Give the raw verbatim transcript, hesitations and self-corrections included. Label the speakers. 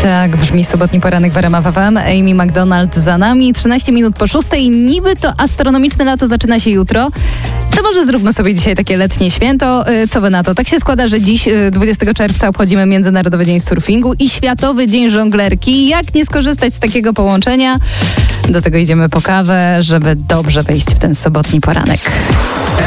Speaker 1: Tak brzmi sobotni poranek w R M F F M. Amy McDonald za nami. trzynaście minut po szóstej. Niby to astronomiczne lato zaczyna się jutro. To może zróbmy sobie dzisiaj takie letnie święto. Co wy na to? Tak się składa, że dziś, dwudziestego czerwca, obchodzimy Międzynarodowy Dzień Surfingu i Światowy Dzień Żonglerki. Jak nie skorzystać z takiego połączenia? Do tego idziemy po kawę, żeby dobrze wejść w ten sobotni poranek.